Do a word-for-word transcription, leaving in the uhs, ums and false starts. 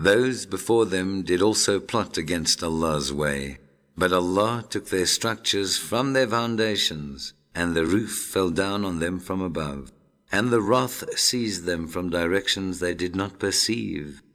Those before them did also plot against Allah's way, but Allah took their structures from their foundations, and the roof fell down on them from above, and the wrath seized them from directions they did not perceive.